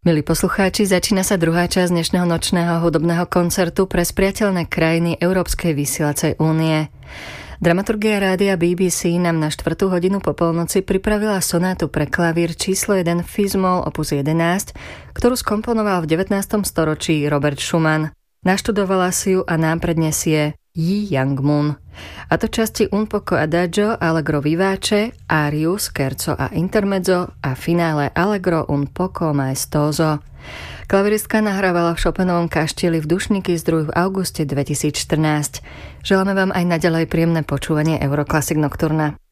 Milí poslucháči, začína sa druhá časť dnešného nočného hudobného koncertu pre spriateľné krajiny Európskej vysielacej únie. Dramaturgia rádia BBC nám na 4. hodinu po polnoci pripravila sonátu pre klavír číslo 1 Fis-moll opus 11, ktorú skomponoval v 19. storočí Robert Schumann. Naštudovala si ju a nám predniesie Yi Young Moon. A to časti Un poco adagio, Allegro vivace, Ariu, Scherzo a intermezzo a finále Allegro un poco maestoso. Klaviristka nahrávala v Chopinovom kaštieli v Dušníky Zdruj v auguste 2014. Želáme vám aj naďalej príjemné počúvanie Euroclassic Nocturna.